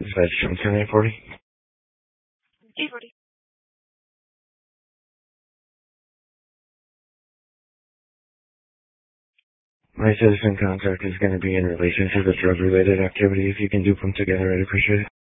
Dispatch from 1040. 840. My citizen contact is going to be in relation to the drug-related activity. If you can do them together, I'd appreciate it.